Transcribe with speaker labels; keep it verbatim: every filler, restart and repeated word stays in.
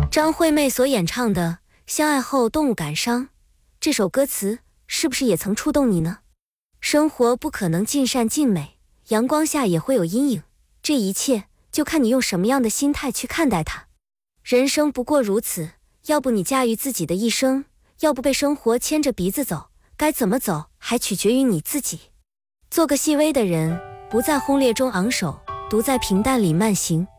Speaker 1: 张惠妹所演唱的《相爱后动物感伤》这首歌词，是不是也曾触动你呢？生活不可能尽善尽美，阳光下也会有阴影，这一切就看你用什么样的心态去看待它。人生不过如此，要不你驾驭自己的一生，要不被生活牵着鼻子走，该怎么走还取决于你自己。做个细微的人，不在轰烈中昂首，独在平淡里慢行。